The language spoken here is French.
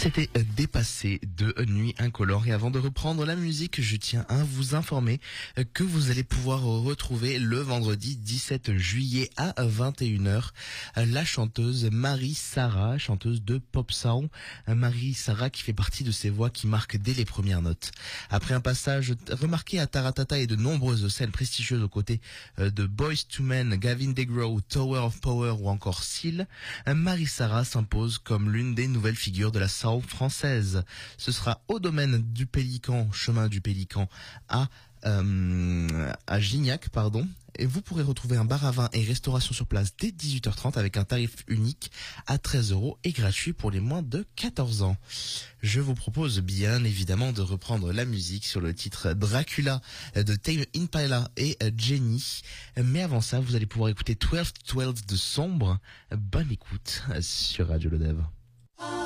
C'était Dépassé de Nuit Incolore. Et avant de reprendre la musique, je tiens à vous informer que vous allez pouvoir retrouver le vendredi 17 juillet à 21h la chanteuse Marie-Sara, chanteuse de pop sound. Marie-Sara qui fait partie de ces voix qui marquent dès les premières notes. Après un passage remarqué à Taratata et de nombreuses scènes prestigieuses aux côtés de Boyz II Men, Gavin DeGraw, Tower of Power ou encore Seal, Marie-Sara s'impose comme l'une des nouvelles figures de la soul française. Ce sera au domaine du Pélican, chemin du Pélican à Gignac, pardon. Et vous pourrez retrouver un bar à vin et restauration sur place dès 18h30 avec un tarif unique à 13 € et gratuit pour les moins de 14 ans. Je vous propose bien évidemment de reprendre la musique sur le titre Dracula de Tame Impala et Jenny. Mais avant ça, vous allez pouvoir écouter 12-12 de Sombre. Bonne écoute sur Radio Le Dev.